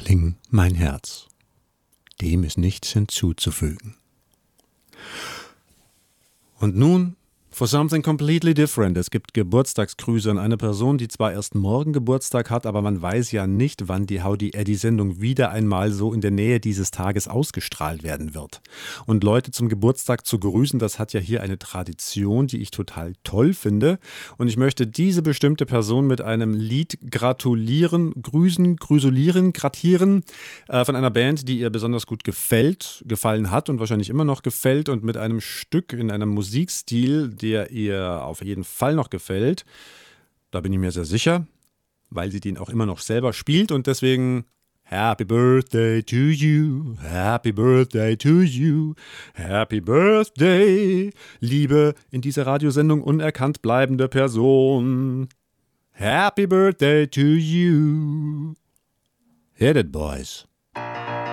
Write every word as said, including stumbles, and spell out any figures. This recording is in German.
Liebling, mein Herz. Dem ist nichts hinzuzufügen. Und nun for something completely different. Es gibt Geburtstagsgrüße an eine Person, die zwar erst morgen Geburtstag hat, aber man weiß ja nicht, wann die Howdy Eddy Sendung wieder einmal so in der Nähe dieses Tages ausgestrahlt werden wird. Und Leute zum Geburtstag zu grüßen, das hat ja hier eine Tradition, die ich total toll finde. Und ich möchte diese bestimmte Person mit einem Lied gratulieren, grüßen, grüsulieren, gratieren äh, von einer Band, die ihr besonders gut gefällt, gefallen hat und wahrscheinlich immer noch gefällt und mit einem Stück in einem Musikstil, der ihr auf jeden Fall noch gefällt. Da bin ich mir sehr sicher, weil sie den auch immer noch selber spielt und deswegen Happy Birthday to you, Happy Birthday to you, Happy Birthday, liebe in dieser Radiosendung unerkannt bleibende Person. Happy Birthday to you. Hit it, boys.